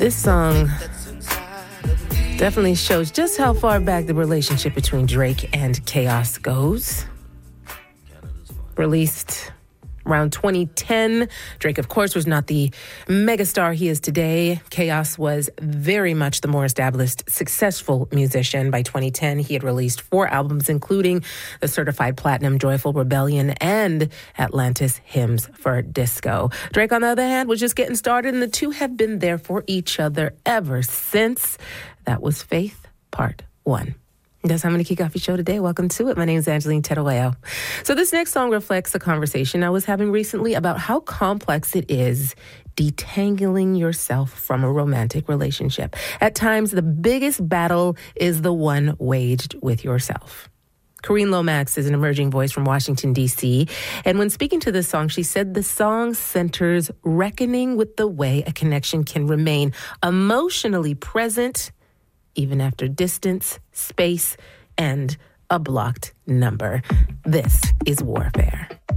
This song definitely shows just how far back the relationship between Drake and Chaos goes. Released around 2010. Drake, of course, was not the megastar he is today. Chaos was very much the more established, successful musician. By 2010, he had released 4 albums, including the certified platinum Joyful Rebellion and Atlantis Hymns for Disco. Drake, on the other hand, was just getting started, and the two have been there for each other ever since. That was Faith, Part 1. That's how I'm going to kick off your show today. Welcome to it. My name is Angeline Terueo. So this next song reflects a conversation I was having recently about how complex it is detangling yourself from a romantic relationship. At times, the biggest battle is the one waged with yourself. Corrine Lomax is an emerging voice from Washington, D.C., and when speaking to this song, she said the song centers reckoning with the way a connection can remain emotionally present even after distance, space, and a blocked number. This is warfare.